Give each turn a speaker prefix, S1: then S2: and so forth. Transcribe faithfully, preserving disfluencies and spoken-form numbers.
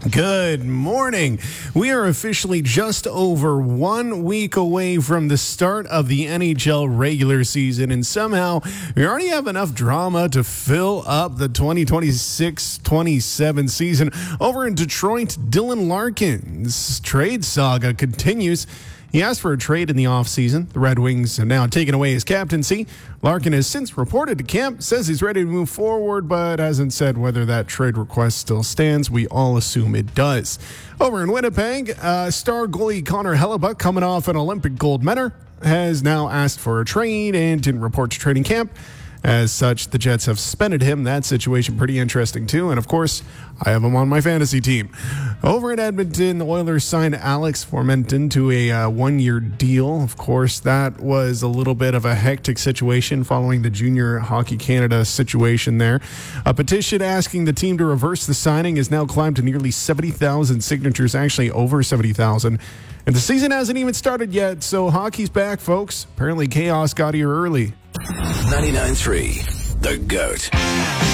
S1: Good morning. We are officially just over one week away from the start of the N H L regular season, and somehow we already have enough drama to fill up the twenty twenty-six twenty-seven season. Over in Detroit, Dylan Larkin's trade saga continues. He asked for a trade in the offseason. The Red Wings have now taken away his captaincy. Larkin has since reported to camp, says he's ready to move forward, but hasn't said whether that trade request still stands. We all assume it does. Over in Winnipeg, uh, star goalie Connor Hellebuyck, coming off an Olympic gold medal, has now asked for a trade and didn't report to training camp. As such, the Jets have suspended him. That situation pretty interesting, too. And, of course, I have him on my fantasy team. Over in Edmonton, the Oilers signed Alex Formenton to a uh, one-year deal. Of course, that was a little bit of a hectic situation following the Junior Hockey Canada situation there. A petition asking the team to reverse the signing has now climbed to nearly seventy thousand signatures, actually over seventy thousand. And the season hasn't even started yet, so hockey's back, folks. Apparently, chaos got here early.
S2: ninety-nine point three, The Goat.